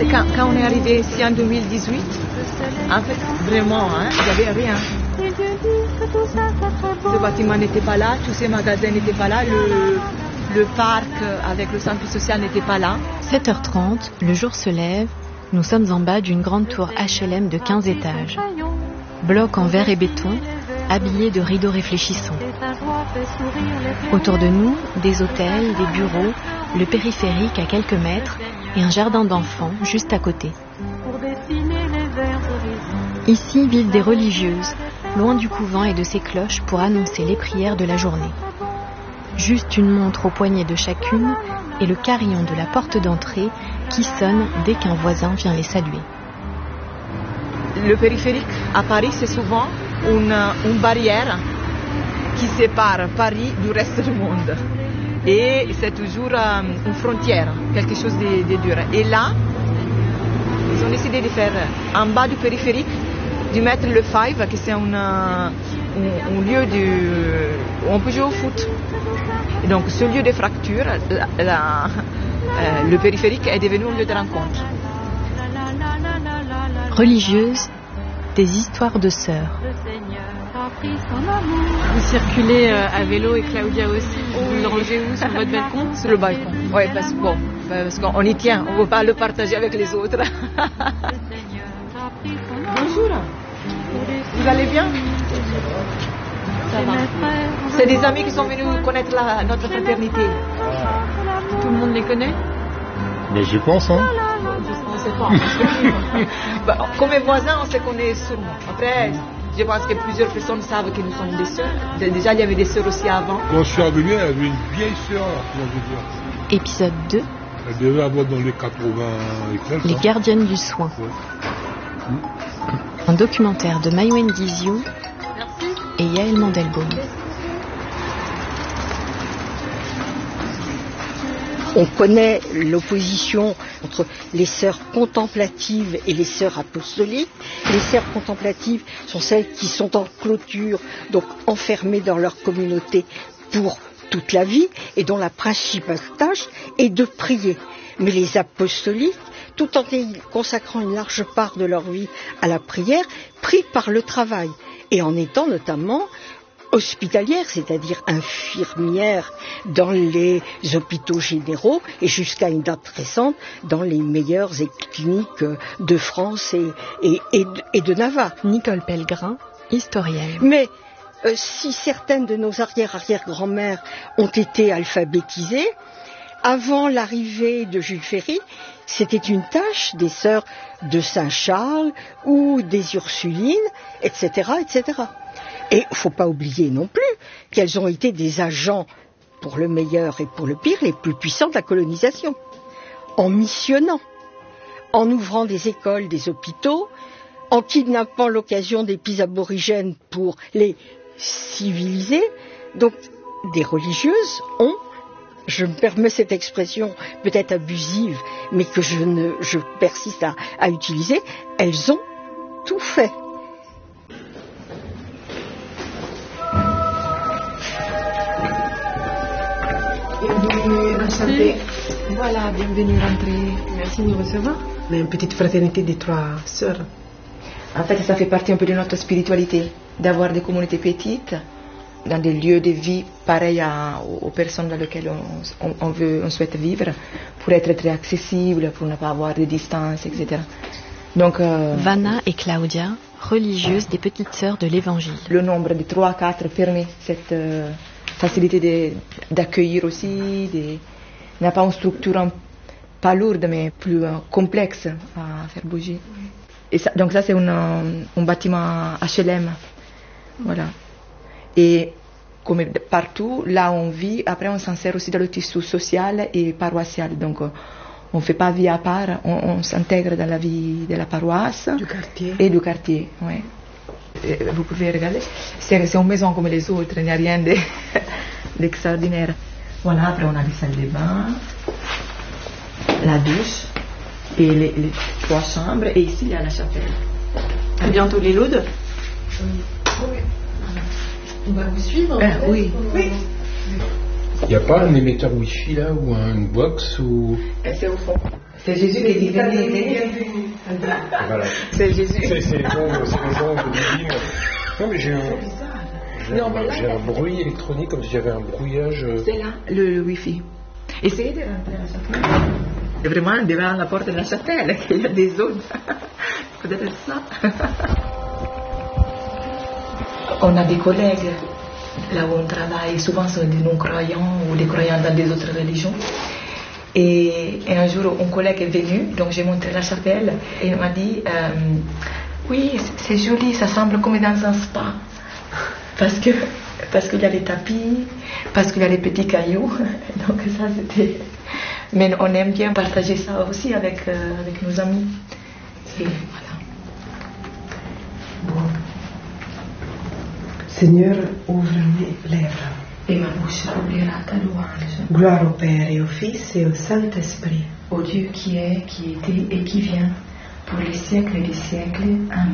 Quand on est arrivé ici en 2018, en fait, vraiment, il n'y avait rien. Ce bâtiment n'était pas là, tous ces magasins n'étaient pas là, le parc avec le centre social n'était pas là. 7h30, le jour se lève, nous sommes en bas d'une grande tour HLM de 15 étages. Blocs en verre et béton, habillés de rideaux réfléchissants. Autour de nous, des hôtels, des bureaux, le périphérique à quelques mètres et un jardin d'enfants juste à côté. Ici vivent des religieuses, loin du couvent et de ses cloches pour annoncer les prières de la journée. Juste une montre au poignet de chacune et le carillon de la porte d'entrée qui sonne dès qu'un voisin vient les saluer. Le périphérique à Paris, c'est souvent une barrière qui sépare Paris du reste du monde. Et c'est toujours une frontière, quelque chose de dur. Et là, ils ont décidé de faire en bas du périphérique, de mettre le Five, qui c'est un lieu où on peut jouer au foot. Et donc ce lieu de fracture, le périphérique est devenu un lieu de rencontre. Religieuses, des histoires de sœurs. Vous circulez à vélo et Claudia aussi. Vous le rangez où, sur votre balcon? Sur le balcon, oui, parce qu'on y tient, on ne veut pas le partager avec les autres. Bonjour, vous allez bien? Ça va. C'est des amis qui sont venus connaître notre fraternité. Tout le monde les connaît? Mais je pense, On ne sait pas. Comme voisins, on se connaît sûrement. Après, je pense que plusieurs personnes savent que nous sommes des sœurs. Déjà, il y avait des sœurs aussi avant. Quand je suis revenu, elle avait une vieille sœur, comment je veux dire. Épisode 2. Elle devait avoir dans les 80 et quelques. Les gardiennes du soin. Ouais. Un documentaire de Maïwen Guizhou et Yael Mandelbaum. On connaît l'opposition entre les sœurs contemplatives et les sœurs apostoliques. Les sœurs contemplatives sont celles qui sont en clôture, donc enfermées dans leur communauté pour toute la vie et dont la principale tâche est de prier. Mais les apostoliques, tout en consacrant une large part de leur vie à la prière, prient par le travail et en étant notamment hospitalières, c'est-à-dire infirmières dans les hôpitaux généraux et jusqu'à une date récente dans les meilleures cliniques de France et de Navarre. Nicole Pellegrin, historienne. Mais si certaines de nos arrière-arrière-grand-mères ont été alphabétisées, avant l'arrivée de Jules Ferry, c'était une tâche des sœurs de Saint-Charles ou des Ursulines, etc., etc. Et il ne faut pas oublier non plus qu'elles ont été des agents, pour le meilleur et pour le pire, les plus puissants de la colonisation. En missionnant, en ouvrant des écoles, des hôpitaux, en kidnappant l'occasion des petits aborigènes pour les civiliser. Donc, des religieuses ont, je me permets cette expression peut-être abusive, mais que je persiste à utiliser, elles ont tout fait. Bienvenue, enchantée. Voilà, bienvenue, rentrée. Merci de nous recevoir. On a une petite fraternité des 3 sœurs. En fait, ça fait partie un peu de notre spiritualité, d'avoir des communautés petites, dans des lieux de vie pareils aux personnes dans lesquelles on souhaite vivre, pour être très accessible, pour ne pas avoir de distance, etc. Donc, Vanna et Claudia, religieuses des petites sœurs de l'Évangile. Le nombre de 3 à 4 permet cette facilité d'accueillir aussi, n'a pas une structure pas lourde, mais plus complexe à faire bouger. Et ça, donc ça, c'est un bâtiment HLM. Voilà. Et comme partout, là où on vit, après on s'en sert aussi dans le tissu social et paroissial. Donc on ne fait pas vie à part, on s'intègre dans la vie de la paroisse Du quartier. Et du quartier. Ouais. Et vous pouvez regarder, c'est une maison comme les autres, il n'y a rien d'extraordinaire. Voilà, après on a les salles de bain, la douche et les 3 chambres, et ici il y a la chapelle. À bientôt les Laudes. On va vous suivre? Oui. Il n'y a pas un émetteur Wi-Fi là, ou un box ou... C'est au fond. C'est Jésus qui dit venez. Voilà. C'est Jésus. C'est les anges divines. Non, mais j'ai un bruit électronique comme si j'avais un brouillage. C'est là, le Wi-Fi. Essayez de rentrer à la chapelle. C'est vraiment devant la porte de la chapelle qu'il y a des zones. Peut-être ça. On a des collègues là où on travaille, souvent sont des non-croyants ou des croyants dans des autres religions. Et un jour, un collègue est venu, donc j'ai montré la chapelle et il m'a dit oui, c'est joli, ça semble comme dans un spa. Parce qu'il y a les tapis, parce qu'il y a les petits cailloux. Donc ça, c'était... Mais on aime bien partager ça aussi avec nos amis. Et voilà. Bon. Seigneur, ouvre mes lèvres. Et ma bouche ouvrira ta louange. Gloire au Père et au Fils et au Saint-Esprit. Au Dieu qui est, qui était et qui vient, pour les siècles des siècles. Amen.